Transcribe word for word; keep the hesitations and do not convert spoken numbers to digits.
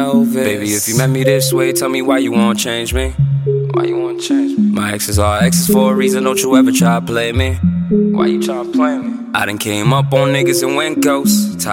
Elvis. Baby, if you met me this way, tell me why you won't change me. Why you wanna change me? My exes are exes for a reason, don't you ever try to play me. Why you try to play me? I done came up on niggas and went ghost.